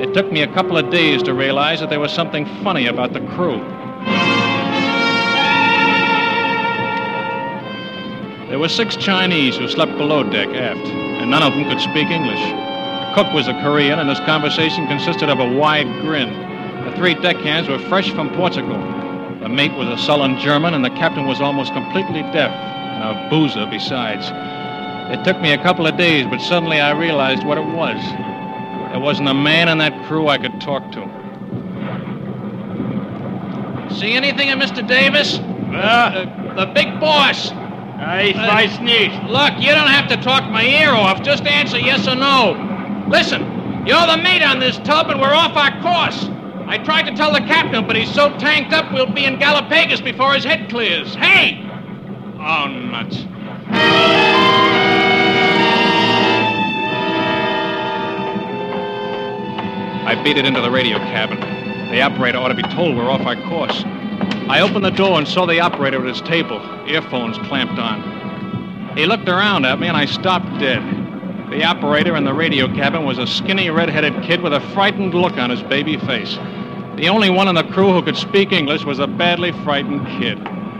It took me a couple of days to realize that there was something funny about the crew. There were 6 Chinese who slept below deck aft, and none of them could speak English. The cook was a Korean, and his conversation consisted of a wide grin. The 3 deckhands were fresh from Portugal. The mate was a sullen German, and the captain was almost completely deaf, and a boozer besides. It took me a couple of days, but suddenly I realized what it was. There wasn't a man in that crew I could talk to. See anything of Mr. Davis? The big boss. Ich weiß nicht. Look, you don't have to talk my ear off. Just answer yes or no. Listen, you're the mate on this tub, and we're off our course. I tried to tell the captain, but he's so tanked up we'll be in Galapagos before his head clears. Hey! Oh, nuts. I beat it into the radio cabin. The operator ought to be told we're off our course. I opened the door and saw the operator at his table, earphones clamped on. He looked around at me, and I stopped dead. The operator in the radio cabin was a skinny, red-headed kid with a frightened look on his baby face. The only one in the crew who could speak English was a badly frightened kid.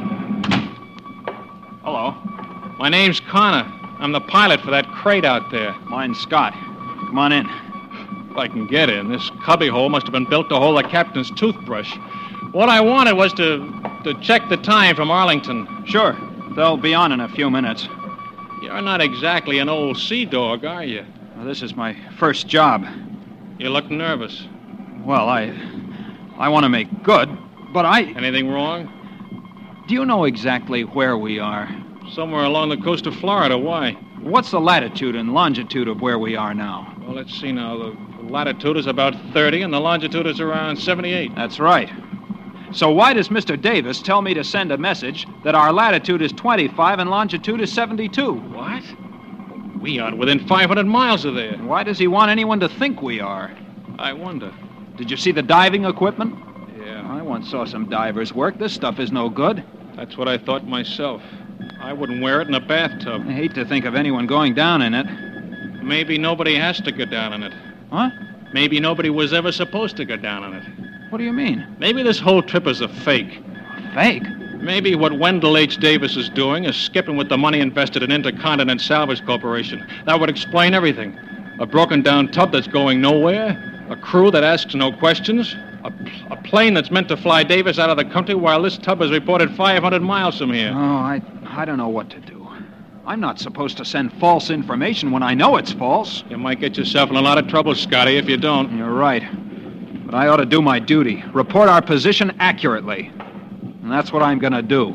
Hello. My name's Connor. I'm the pilot for that crate out there. Mine's Scott. Come on in. If I can get in, this cubbyhole must have been built to hold the captain's toothbrush. What I wanted was to check the time from Arlington. Sure. They'll be on in a few minutes. You're not exactly an old sea dog, are you? Well, this is my first job. You look nervous. Well, I want to make good, but Anything wrong? Do you know exactly where we are? Somewhere along the coast of Florida. Why? What's the latitude and longitude of where we are now? Well, let's see now. The latitude is about 30, and the longitude is around 78. That's right. So why does Mr. Davis tell me to send a message that our latitude is 25 and longitude is 72? What? We aren't within 500 miles of there. Why does he want anyone to think we are? I wonder. Did you see the diving equipment? Yeah. I once saw some divers work. This stuff is no good. That's what I thought myself. I wouldn't wear it in a bathtub. I hate to think of anyone going down in it. Maybe nobody has to go down in it. Huh? Maybe nobody was ever supposed to go down in it. What do you mean? Maybe this whole trip is a fake. Fake? Maybe what Wendell H. Davis is doing is skipping with the money invested in Intercontinent Salvage Corporation. That would explain everything. A broken-down tub that's going nowhere, a crew that asks no questions, a plane that's meant to fly Davis out of the country while this tub is reported 500 miles from here. Oh, I don't know what to do. I'm not supposed to send false information when I know it's false. You might get yourself in a lot of trouble, Scotty, if you don't. You're right. But I ought to do my duty. Report our position accurately. And that's what I'm going to do.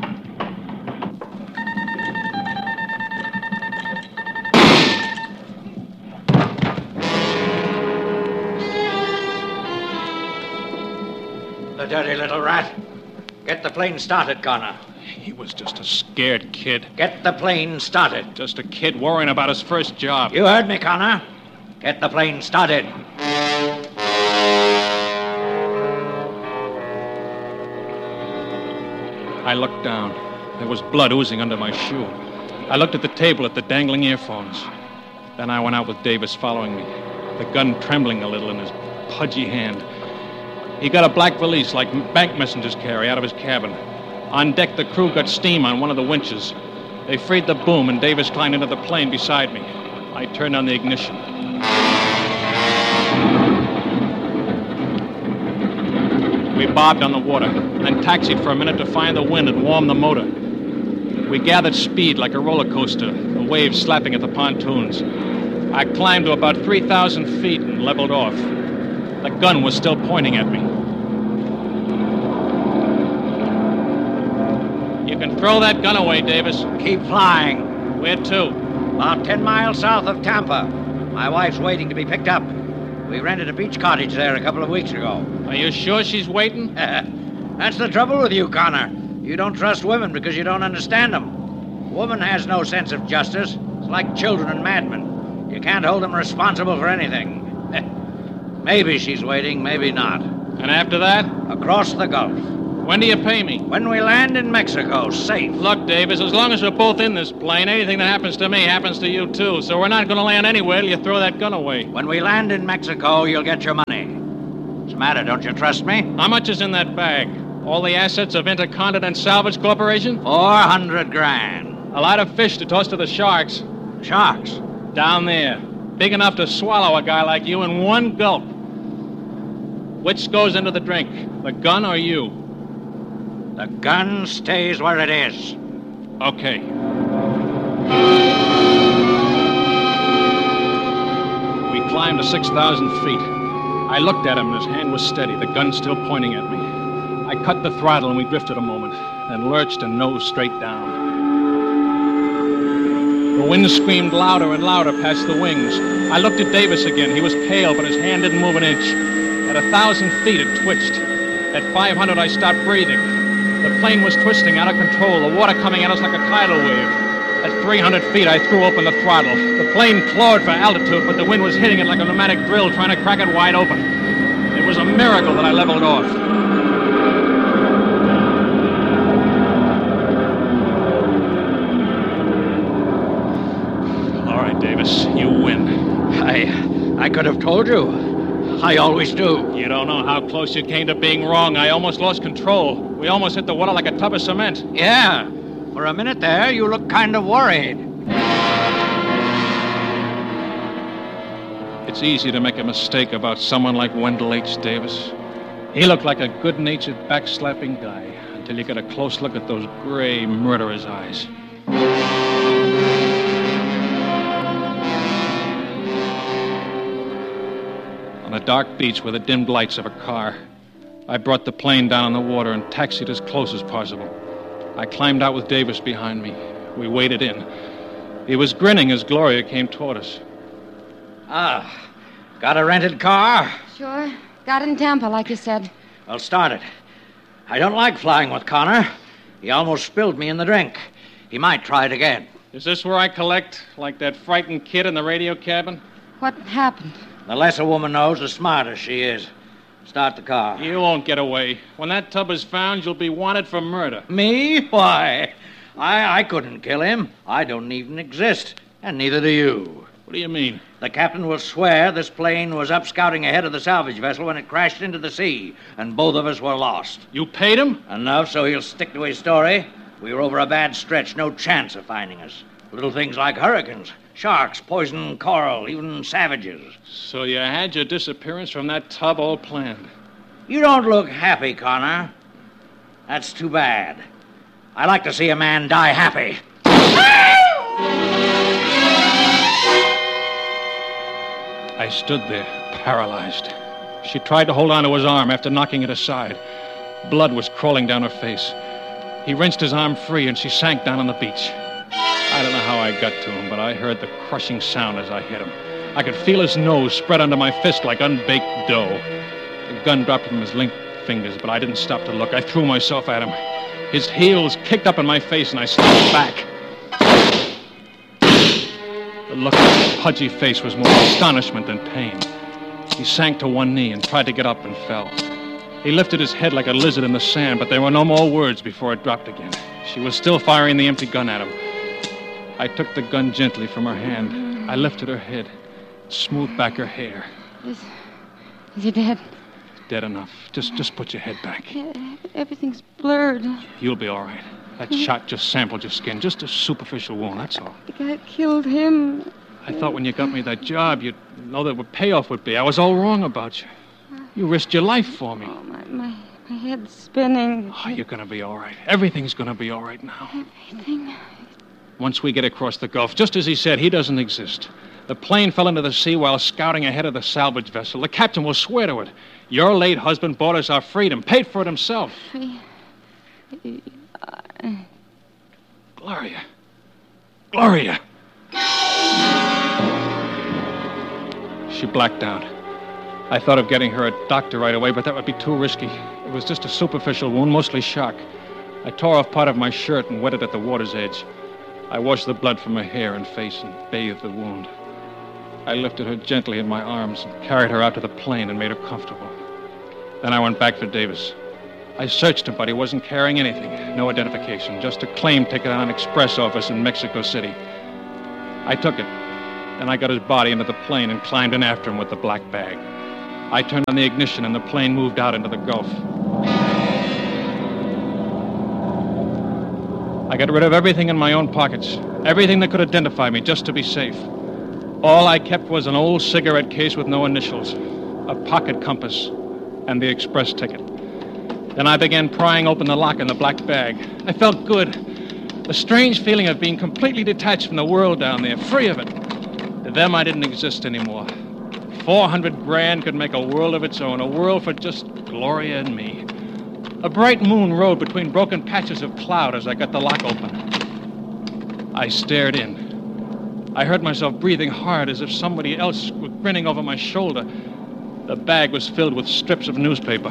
The dirty little rat. Get the plane started, Connor. He was just a scared kid. Get the plane started. Just a kid worrying about his first job. You heard me, Connor. Get the plane started. I looked down. There was blood oozing under my shoe. I looked at the table at the dangling earphones. Then I went out with Davis following me, the gun trembling a little in his pudgy hand. He got a black valise like bank messengers carry out of his cabin. On deck, the crew got steam on one of the winches. They freed the boom, and Davis climbed into the plane beside me. I turned on the ignition. We bobbed on the water, then taxied for a minute to find the wind and warm the motor. We gathered speed like a roller coaster, the waves slapping at the pontoons. I climbed to about 3,000 feet and leveled off. The gun was still pointing at me. You can throw that gun away, Davis. Keep flying. Where to? About 10 miles south of Tampa. My wife's waiting to be picked up. We rented a beach cottage there a couple of weeks ago. Are you sure she's waiting? That's the trouble with you, Connor. You don't trust women because you don't understand them. Woman has no sense of justice. It's like children and madmen. You can't hold them responsible for anything. Maybe she's waiting, maybe not. And after that? Across the Gulf. When do you pay me? When we land in Mexico, safe. Look, Davis, as long as we're both in this plane, anything that happens to me happens to you, too. So we're not going to land anywhere till you throw that gun away. When we land in Mexico, you'll get your money. What's the matter? Don't you trust me? How much is in that bag? All the assets of Intercontinental Salvage Corporation? 400 grand. A lot of fish to toss to the sharks. Sharks? Down there. Big enough to swallow a guy like you in one gulp. Which goes into the drink? The gun or you? The gun stays where it is. Okay. We climbed to 6,000 feet. I looked at him, and his hand was steady, the gun still pointing at me. I cut the throttle, and we drifted a moment, then lurched and nosed straight down. The wind screamed louder and louder past the wings. I looked at Davis again. He was pale, but his hand didn't move an inch. At 1,000 feet, it twitched. At 500, I stopped breathing. The plane was twisting out of control, the water coming at us like a tidal wave. At 300 feet, I threw open the throttle. The plane clawed for altitude, but the wind was hitting it like a pneumatic drill, trying to crack it wide open. It was a miracle that I leveled off. All right, Davis, you win. I could have told you. I always do. You don't know how close you came to being wrong. I almost lost control. We almost hit the water like a tub of cement. Yeah. For a minute there, you looked kind of worried. It's easy to make a mistake about someone like Wendell H. Davis. He looked like a good-natured, backslapping guy until you got a close look at those gray, murderous eyes. On a dark beach with the dimmed lights of a car, I brought the plane down on the water and taxied as close as possible. I climbed out with Davis behind me. We waded in. He was grinning as Gloria came toward us. Got a rented car? Sure. Got it in Tampa, like you said. Well, start it. I don't like flying with Connor. He almost spilled me in the drink. He might try it again. Is this where I collect, like that frightened kid in the radio cabin? What happened? The less a woman knows, the smarter she is. Start the car. You won't get away. When that tub is found, you'll be wanted for murder. Me? Why? I couldn't kill him. I don't even exist. And neither do you. What do you mean? The captain will swear this plane was up scouting ahead of the salvage vessel when it crashed into the sea, and both of us were lost. You paid him? Enough so he'll stick to his story. We were over a bad stretch, no chance of finding us. Little things like hurricanes, sharks, poison coral, even savages. So you had your disappearance from that tub all planned. You don't look happy, Connor. That's too bad. I like to see a man die happy. I stood there, paralyzed. She tried to hold on to his arm after knocking it aside. Blood was crawling down her face. He wrenched his arm free, and she sank down on the beach. I don't know how I got to him, but I heard the crushing sound as I hit him. I could feel his nose spread under my fist like unbaked dough. The gun dropped from his limp fingers, but I didn't stop to look. I threw myself at him. His heels kicked up in my face, and I stepped back. The look on his pudgy face was more astonishment than pain. He sank to one knee and tried to get up and fell. He lifted his head like a lizard in the sand, but there were no more words before it dropped again. She was still firing the empty gun at him. I took the gun gently from her hand. I lifted her head, smoothed back her hair. Is he dead? Dead enough. Just put your head back. Everything's blurred. You'll be all right. That shot just sampled your skin. Just a superficial wound, that's all. The guy killed him. I thought when you got me that job, you'd know that what payoff would be. I was all wrong about you. You risked your life for me. Oh, my head's spinning. Oh, you're going to be all right. Everything's going to be all right now. Everything? Once we get across the Gulf, just as he said, he doesn't exist. The plane fell into the sea while scouting ahead of the salvage vessel. The captain will swear to it. Your late husband bought us our freedom, paid for it himself. Gloria. Gloria. She blacked out. I thought of getting her a doctor right away, but that would be too risky. It was just a superficial wound, mostly shock. I tore off part of my shirt and wet it at the water's edge. I washed the blood from her hair and face and bathed the wound. I lifted her gently in my arms and carried her out to the plane and made her comfortable. Then I went back for Davis. I searched him, but he wasn't carrying anything. No identification, just a claim ticket on an express office in Mexico City. I took it. Then I got his body into the plane and climbed in after him with the black bag. I turned on the ignition and the plane moved out into the Gulf. I got rid of everything in my own pockets, everything that could identify me, just to be safe. All I kept was an old cigarette case with no initials, a pocket compass, and the express ticket. Then I began prying open the lock in the black bag. I felt good. A strange feeling of being completely detached from the world down there, free of it. To them, I didn't exist anymore. 400 grand could make a world of its own, a world for just Gloria and me. A bright moon rode between broken patches of cloud as I got the lock open. I stared in. I heard myself breathing hard as if somebody else were grinning over my shoulder. The bag was filled with strips of newspaper.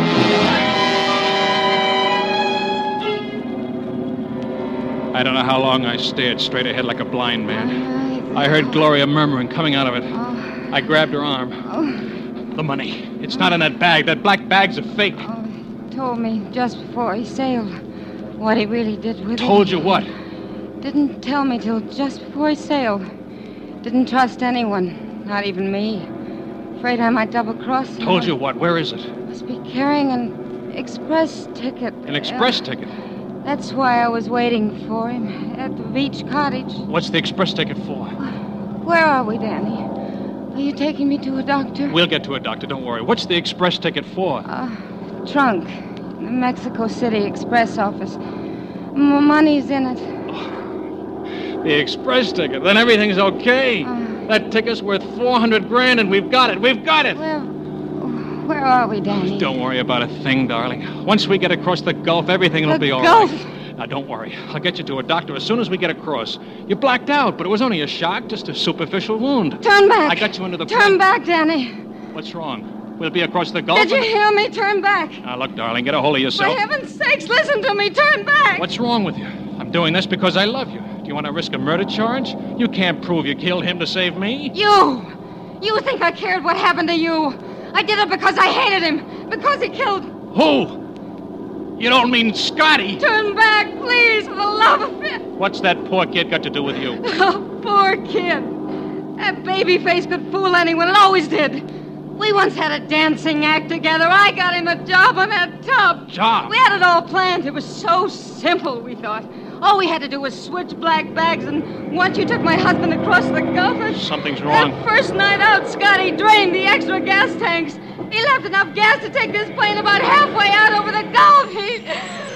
I don't know how long I stared straight ahead like a blind man. I heard Gloria murmuring coming out of it. I grabbed her arm. The money. It's not in that bag. That black bag's a fake. Told me just before he sailed what he really did with it. Told you what? Didn't tell me till just before he sailed. Didn't trust anyone, not even me. Afraid I might double-cross him. Told you what? Where is it? Must be carrying an express ticket. An express ticket? That's why I was waiting for him at the beach cottage. What's the express ticket for? Where are we, Danny? Are you taking me to a doctor? We'll get to a doctor, don't worry. What's the express ticket for? Trunk. The Mexico City Express office. Money's in it. The express ticket. Then everything's okay. That ticket's worth 400 grand and we've got it. We've got it. Well, where are we, Danny? Don't worry about a thing, darling. Once we get across the Gulf, everything will be all Gulf? right. Now, don't worry. I'll get you to a doctor as soon as we get across. You blacked out, but it was only a shock, just a superficial wound. Turn back. I got you into the Turn plane. back, Danny. What's wrong? We'll be across the Gulf. Did you hear me? Turn back. Now, look, darling, get a hold of yourself. For heaven's sakes, listen to me. Turn back. What's wrong with you? I'm doing this because I love you. Do you want to risk a murder charge? You can't prove you killed him to save me. You think I cared what happened to you? I did it because I hated him. Because he killed... Who? You don't mean Scotty? Turn back, please, for the love of it. What's that poor kid got to do with you? Oh, poor kid. That baby face could fool anyone. It always did. We once had a dancing act together. I got him a job on that tub. Job? We had it all planned. It was so simple, we thought. All we had to do was switch black bags, and once you took my husband across the Gulf... Something's wrong. That first night out, Scotty drained the extra gas tanks. He left enough gas to take this plane about halfway out over the Gulf.